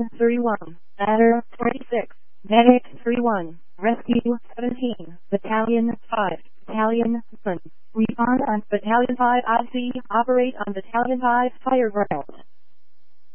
31, Ladder 46, Medic 31, Rescue 17, Battalion 5, Battalion 1. Respond on Battalion 5 IC, operate on Battalion 5 fire ground.